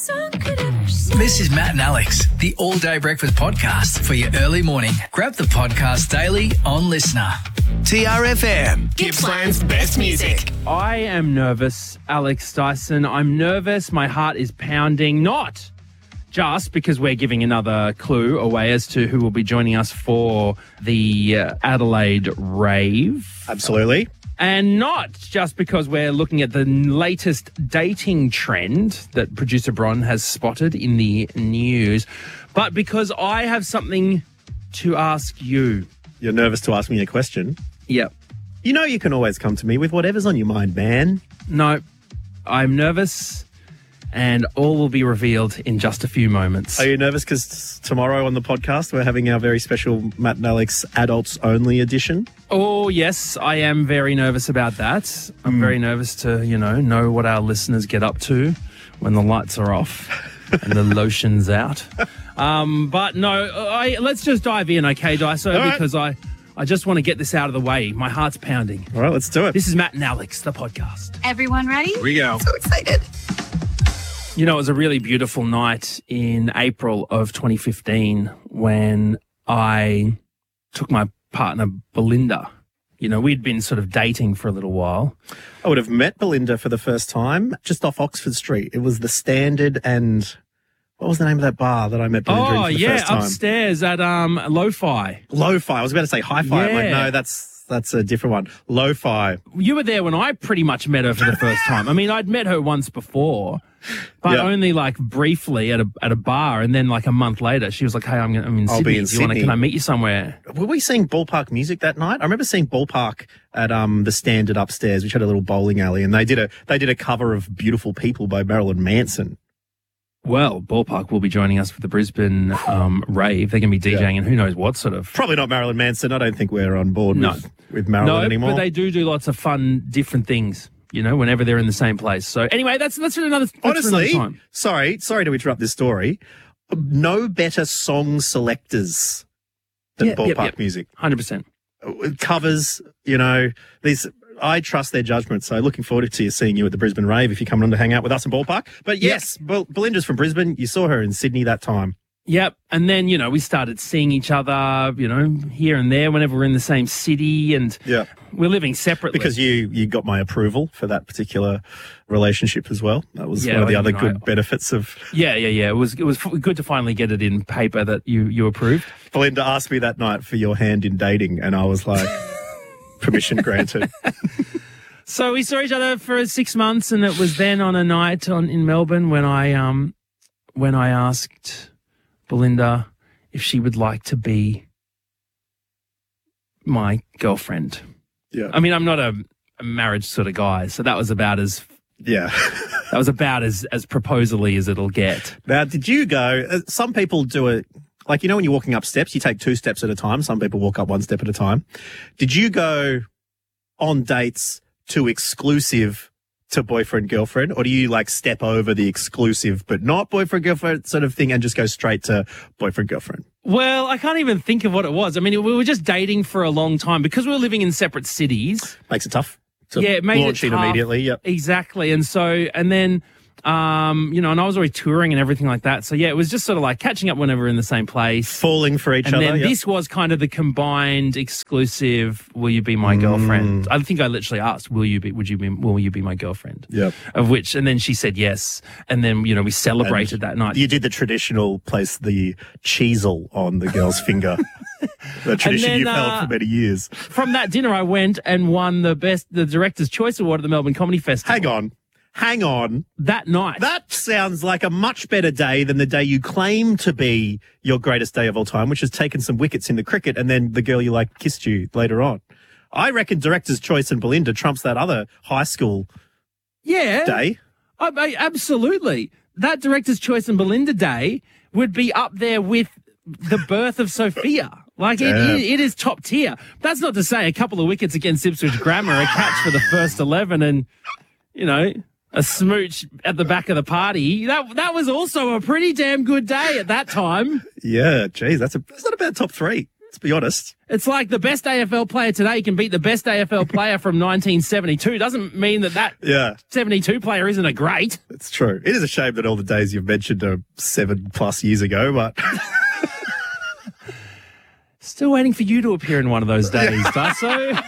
song could ever say. This is Matt and Alex, the All Day Breakfast Podcast for your early morning. Grab the podcast daily on Listener. TRFM. Gippsland's best music. I am nervous, Alex Dyson. I'm nervous. My heart is pounding. Not just because we're giving another clue away as to who will be joining us for the Adelaide Rave. Absolutely. And not just because we're looking at the latest dating trend that producer Bron has spotted in the news, but because I have something to ask you. You're nervous to ask me a question? Yep. You know you can always come to me with whatever's on your mind, man. No, I'm nervous, and all will be revealed in just a few moments. Are you nervous because tomorrow on the podcast we're having our very special Matt and Alex Adults Only edition? Oh, yes, I am very nervous about that. I'm very nervous to, know what our listeners get up to when the lights are off and the lotion's out. But no, let's just dive in, okay, Dyso, All right. because I just want to get this out of the way. My heart's pounding. All right, let's do it. This is Matt and Alex, the podcast. Everyone ready? Here we go. So excited. You know, it was a really beautiful night in April of 2015 when I took my partner, Belinda. You know, we'd been sort of dating for a little while. I would have met Belinda for the first time just off Oxford Street. It was the Standard and... What was the name of that bar that I met Belinda in for the first time? Upstairs at Lo-Fi. Lo-Fi. I was about to say Hi-Fi. I'm like, Yeah. no, that's a different one. Lo-Fi. You were there when I pretty much met her for the first time. I mean, I'd met her once before, but Yeah. only like briefly at a bar, and then like a month later, she was like, "Hey, I'm in I'll Sydney. be in Sydney. Can I meet you somewhere?" Were we seeing Ballpark Music that night? I remember seeing Ballpark at the Standard upstairs, which had a little bowling alley, and they did a cover of "Beautiful People" by Marilyn Manson. Well, Ballpark will be joining us for the Brisbane rave. They're going to be DJing, and who knows what sort of. Probably not Marilyn Manson. I don't think we're on board with Marilyn anymore. but they do lots of fun, different things. You know, whenever they're in the same place. So anyway, that's for another. Honestly, for another time. sorry to interrupt this story. No better song selectors than Ballpark Music. 100%. Covers, these. I trust their judgment. So looking forward to seeing you at the Brisbane Rave if you're coming on to hang out with us in Ballpark. But yes, Belinda's from Brisbane. You saw her in Sydney that time. Yep. And then, we started seeing each other, here and there whenever we're in the same city, and we're living separately. Because you got my approval for that particular relationship as well. That was one of the other good benefits of... Yeah. It was good to finally get it in paper that you approved. Belinda asked me that night for your hand in dating, and I was like, permission granted. So we saw each other for 6 months, and it was then on a night in Melbourne when I asked Belinda if she would like to be my girlfriend. Yeah. I mean, I'm not a marriage sort of guy, so that was about as proposally as it'll get. Now, did you go? Some people do it like when you're walking up steps, you take 2 steps at a time. Some people walk up 1 step at a time. Did you go on dates to exclusive to boyfriend girlfriend, or do you step over the exclusive but not boyfriend girlfriend sort of thing and just go straight to boyfriend girlfriend? Well, I can't even think of what it was. I mean, we were just dating for a long time because we were living in separate cities. Makes it tough. It made launch it in tough. immediately. Yep. Exactly. And then, and I was already touring and everything like that. So yeah, it was just sort of like catching up whenever we're in the same place. Falling for each and other. And then yep. this was kind of the combined exclusive, will you be my girlfriend? I think I literally asked, will you be my girlfriend? Yep. And then she said yes. And then, we celebrated that night. You did the traditional place the cheesel on the girl's finger. The tradition you've held for many years. From that dinner, I went and won the Director's Choice Award at the Melbourne Comedy Festival. Hang on. That night. That sounds like a much better day than the day you claim to be your greatest day of all time, which has taken some wickets in the cricket, and then the girl you kissed you later on. I reckon Director's Choice and Belinda trumps that other high school day. Absolutely. That Director's Choice and Belinda day would be up there with the birth of Sophia. It is top tier. That's not to say a couple of wickets against Ipswich Grammar, a catch for the first 11, and, a smooch at the back of the party. That was also a pretty damn good day at that time. Yeah, geez, that's not a bad top 3. to be honest. It's like the best AFL player today can beat the best AFL player from 1972. Doesn't mean that Yeah, 72 player isn't a great. it's true. It is a shame that all the days you've mentioned are 7+ years ago, but Still waiting for you to appear in one of those days, Dasso.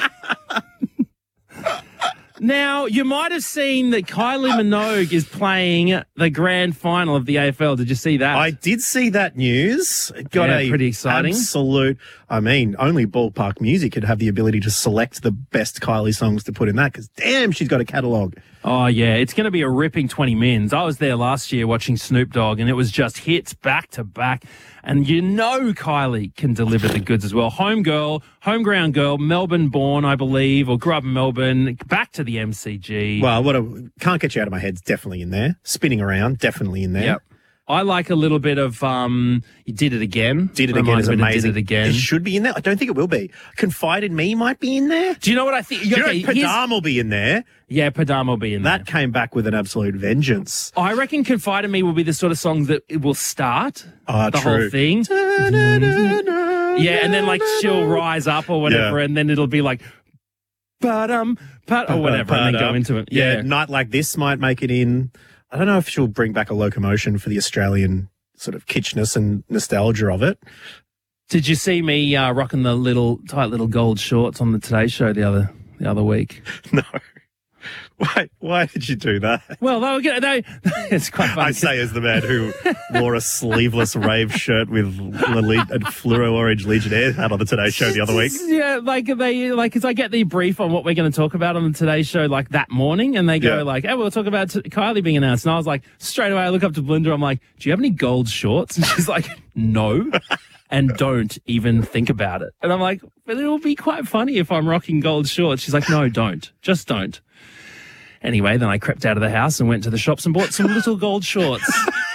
Now, you might have seen that Kylie Minogue is playing the grand final of the AFL. Did you see that? I did see that news. It got Yeah, a pretty exciting. absolute. I mean, only Ballpark Music could have the ability to select the best Kylie songs to put in that because damn, she's got a catalogue. Oh, yeah. It's going to be a ripping 20 mins. I was there last year watching Snoop Dogg, and it was just hits back to back. And you know Kylie can deliver the goods as well. Homeground girl, Melbourne born, I believe, or grew up in Melbourne, back to the MCG. Well, Can't Get You Out of My Head's definitely in there. Spinning Around, definitely in there. Yep. I like a little bit of You Did It Again. Did It Again Reminds is me of amazing. Did It Again. It should be in there. I don't think it will be. Confide in Me might be in there. Do you know what I think? Do you Okay, know Padam will be in there? Yeah, Padam will be in there. That came back with an absolute vengeance. I reckon Confide in Me will be the sort of song that it will start the True. whole thing. Yeah, and then like she'll rise up or whatever, and then it'll be like or whatever, and then go into it. Yeah, Yeah. Night Like This might make it in. I don't know if she'll bring back a locomotion for the Australian sort of kitschness and nostalgia of it. Did you see me rocking the tight little gold shorts on the Today Show the other week? No. Why did you do that? Well, it's quite funny. I say as the man who wore a sleeveless rave shirt with a fluoro orange Legionnaire hat on the Today Show the other week. Yeah, because I get the brief on what we're going to talk about on the Today Show like that morning, and they go hey, we'll talk about Kylie being announced. And I was like, straight away, I look up to Belinda, I'm like, do you have any gold shorts? And she's like, no. And don't even think about it. And I'm like, but it'll be quite funny if I'm rocking gold shorts. She's like, no, don't. Just don't. Anyway, then I crept out of the house and went to the shops and bought some little gold shorts.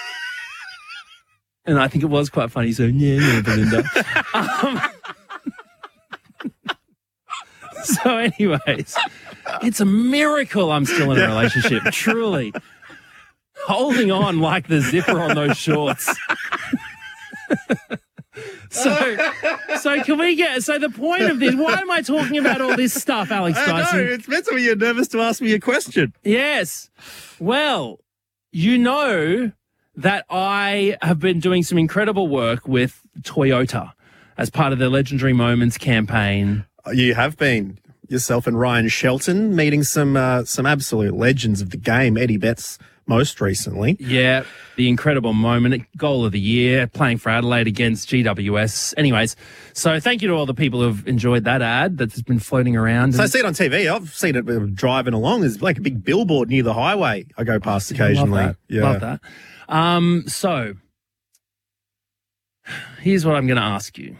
And I think it was quite funny. So, yeah, Belinda. So anyways, it's a miracle I'm still in a relationship, truly. Holding on like the zipper on those shorts. So can we so the point of this, why am I talking about all this stuff, Alex Dyson? I know, it's meant to be you're nervous to ask me a question. Yes. Well, you know that I have been doing some incredible work with Toyota as part of their Legendary Moments campaign. You have been. Yourself and Ryan Shelton meeting some absolute legends of the game. Eddie Betts most recently. Yeah, the incredible moment, goal of the year, playing for Adelaide against GWS. Anyways, so thank you to all the people who've enjoyed that ad that's been floating around. So I see it on TV. I've seen it driving along. There's like a big billboard near the highway I go past occasionally. Love that. So here's what I'm going to ask you.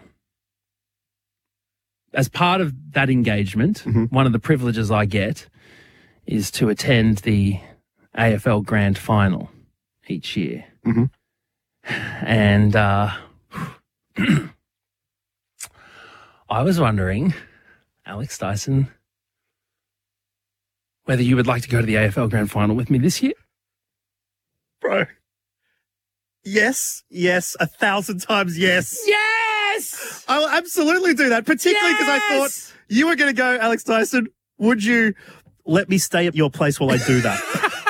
As part of that engagement, one of the privileges I get is to attend the AFL Grand Final each year. Mm-hmm. And I was wondering, Alex Dyson, whether you would like to go to the AFL Grand Final with me this year? Bro. Yes, 1,000 times yes. Yes! I'll absolutely do that, particularly because I thought you were going to go, Alex Dyson, would you let me stay at your place while I do that?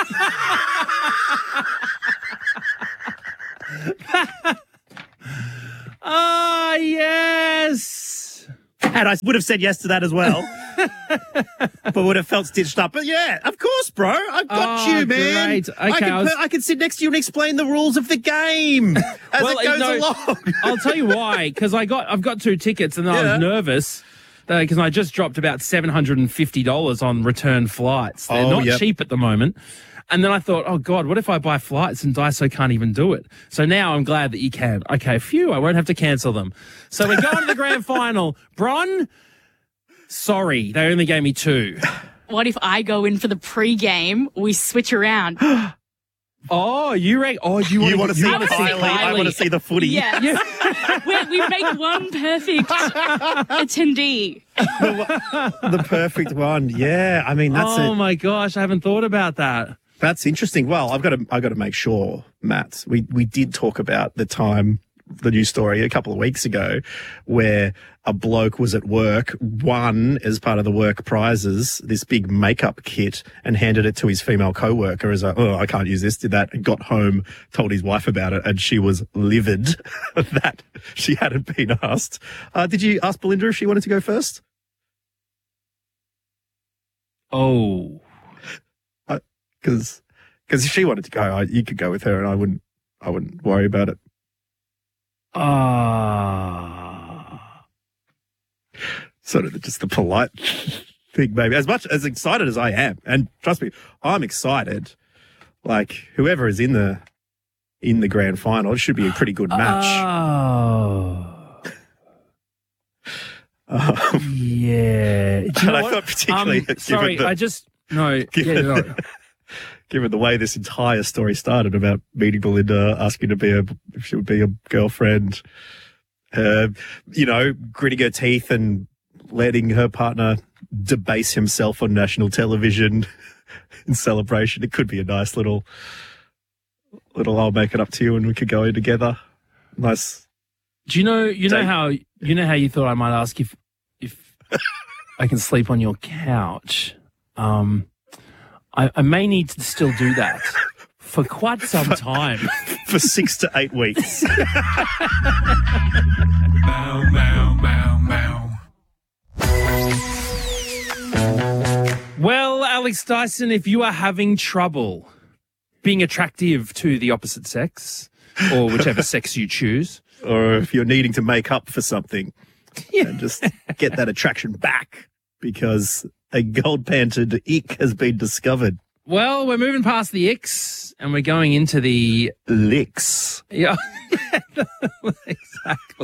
Ah, yes! And I would have said yes to that as well. But would have felt stitched up. But yeah, of course, bro. I've got you, man. Great. Okay, I can sit next to you and explain the rules of the game as it goes along. I'll tell you why, because I've got 2 tickets and I was nervous because I just dropped about $750 on return flights. They're not cheap at the moment. And then I thought, oh, God, what if I buy flights and Daiso can't even do it? So now I'm glad that you can. Okay, phew, I won't have to cancel them. So we're going to the grand final. Bron, sorry, they only gave me 2. What if I go in for the pre-game? We switch around. Oh, you want to see Kylie? I want to see the footy. Yeah. we make one perfect attendee. The perfect one. Yeah, I mean, that's Oh, my gosh, I haven't thought about that. That's interesting. Well, I've got to make sure, Matt, we did talk about the time the news story a couple of weeks ago where a bloke was at work, won as part of the work prizes this big makeup kit and handed it to his female co-worker as I can't use this, did that, and got home, told his wife about it, and she was livid that she hadn't been asked. Did you ask Belinda if she wanted to go first? Oh. Because if she wanted to go, you could go with her and I wouldn't worry about it. Sort of just the polite thing, maybe. As much as excited as I am, and trust me, I'm excited. Like whoever is in the grand final, it should be a pretty good match. Yeah. Do you know I what? thought particularly. Given the way this entire story started about meeting Belinda, asking if she would be a girlfriend, gritting her teeth and letting her partner debase himself on national television in celebration. It could be a nice little I'll make it up to you and we could go in together. Nice. Do you know how you thought I might ask if I can sleep on your couch? I may need to still do that for quite some time. For 6 to 8 weeks. Bow, bow, bow, bow. Well, Alex Dyson, if you are having trouble being attractive to the opposite sex, or whichever sex you choose, or if you're needing to make up for something and just get that attraction back because a gold-panted ick has been discovered. Well, we're moving past the icks and we're going into the licks. Yeah, exactly.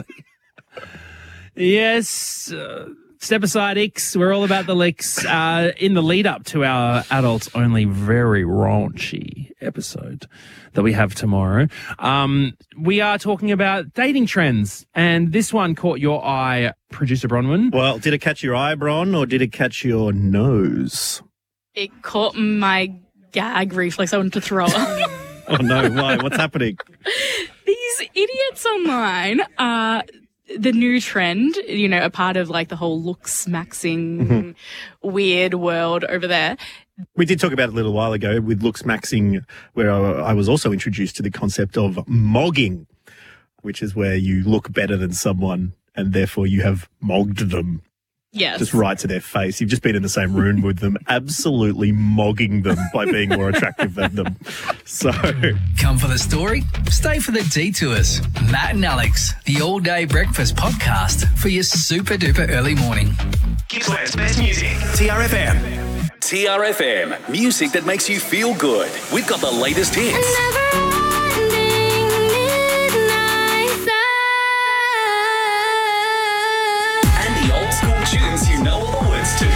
Yes, step aside icks. We're all about the licks. In the lead up to our adults-only very raunchy episode that we have tomorrow, we are talking about dating trends. And this one caught your eye, Producer Bronwyn. Well, did it catch your eye, Bron, or did it catch your nose? It caught my gag reflex. I wanted to throw up. Oh, no. Why? What's happening? These idiots online are the new trend, a part of like the whole looks maxing weird world over there. We did talk about it a little while ago with looks maxing, where I was also introduced to the concept of mogging, which is where you look better than someone and therefore you have mogged them. Yes. Just right to their face. You've just been in the same room with them, absolutely mogging them by being more attractive than them. So, Come for the story, stay for the detours. Matt and Alex, the All Day Breakfast podcast for your super duper early morning. Gippsland's best music. TRFM. TRFM, music that makes you feel good. We've got the latest hits. And the old school tunes you know all the words to.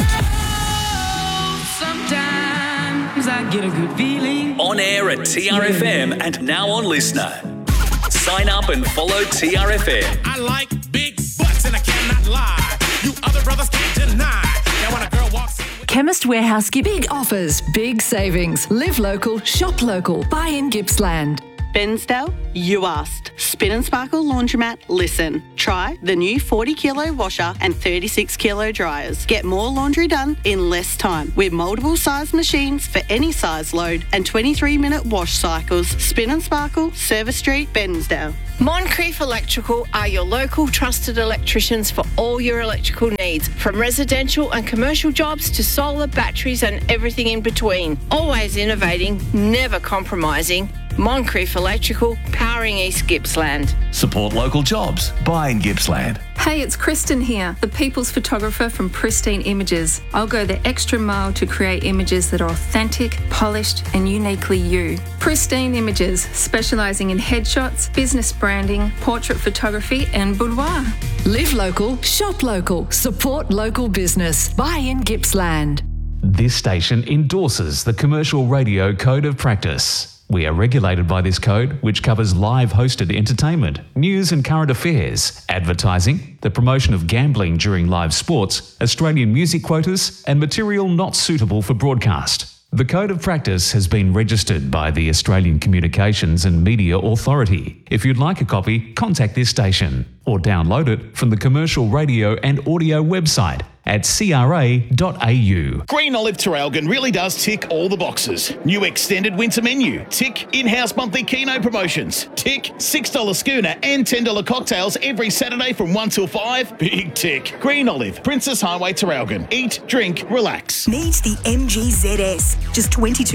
Sometimes I get a good feeling. On air at TRFM and now on Listener. Sign up and follow TRFM. I like big butts and I cannot lie. You other brothers can't deny. Now when a girl walks in with Chemist Warehouse big offers, big savings. Live local, shop local. Buy in Gippsland. Bensdale, you asked. Spin and Sparkle Laundromat, listen. Try the new 40-kilo washer and 36-kilo dryers. Get more laundry done in less time with multiple size machines for any size load and 23-minute wash cycles. Spin and Sparkle, Service Street, Bensdale. Moncrief Electrical are your local trusted electricians for all your electrical needs, from residential and commercial jobs to solar, batteries and everything in between. Always innovating, never compromising. Moncrief Electrical, powering East Gippsland. Support local jobs. Buy in Gippsland. Hey, it's Kristen here, the people's photographer from Pristine Images. I'll go the extra mile to create images that are authentic, polished, and uniquely you. Pristine Images, specialising in headshots, business branding, portrait photography, and boudoir. Live local, shop local. Support local business. Buy in Gippsland. This station endorses the Commercial Radio Code of Practice. We are regulated by this code, which covers live hosted entertainment, news and current affairs, advertising, the promotion of gambling during live sports, Australian music quotas, and material not suitable for broadcast. The Code of Practice has been registered by the Australian Communications and Media Authority. If you'd like a copy, contact this station or download it from the Commercial Radio and Audio website at cra.au. Green Olive Traralgon really does tick all the boxes. New extended winter menu. Tick. In-house monthly Keno promotions. Tick. $6 schooner and $10 cocktails every Saturday from 1 till 5. Big tick. Green Olive, Princess Highway, Traralgon. Eat, drink, relax. Meet the MG ZS. Just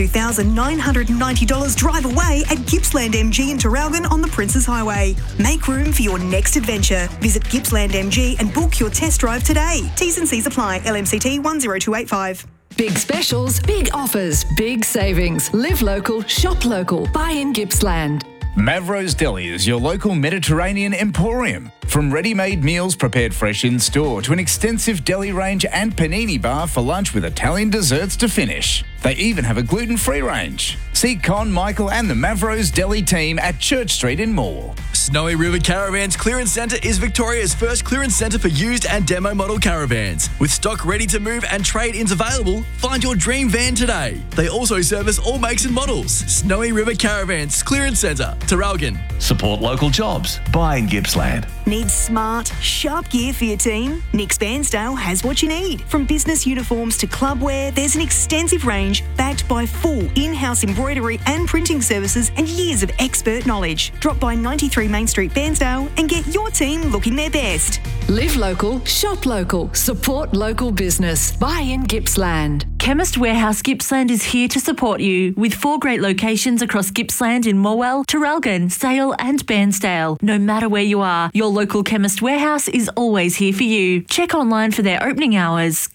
$22,990 drive away at Gippsland MG in Traralgon on the Princess Highway. Make room for your next adventure. Visit Gippsland MG and book your test drive today. T's and C's apply. LMCT 10285. Big specials, big offers, big savings. Live local, shop local. Buy in Gippsland. Mavro's Deli is your local Mediterranean emporium. From ready-made meals prepared fresh in store to an extensive deli range and panini bar for lunch with Italian desserts to finish. They even have a gluten-free range. See Con, Michael and the Mavro's Deli team at Church Street in Moore. Snowy River Caravans Clearance Centre is Victoria's first clearance centre for used and demo model caravans. With stock ready to move and trade-ins available, find your dream van today. They also service all makes and models. Snowy River Caravans Clearance Centre, Traralgon. Support local jobs. Buy in Gippsland. Need smart, sharp gear for your team? Nick's Bairnsdale has what you need. From business uniforms to club wear, there's an extensive range backed by full in-house embroidery and printing services and years of expert knowledge. Drop by 93 Main Street, Bairnsdale and get your team looking their best. Live local, shop local, support local business. Buy in Gippsland. Chemist Warehouse Gippsland is here to support you with 4 great locations across Gippsland in Morwell, Traralgon, Sale and Bairnsdale. No matter where you are, your local Chemist Warehouse is always here for you. Check online for their opening hours,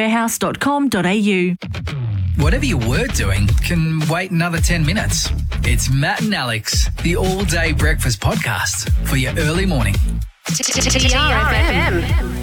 chemistwarehouse.com.au. Whatever you were doing can wait another 10 minutes. It's Matt and Alex, the all-day breakfast podcast for your early morning. TRFM.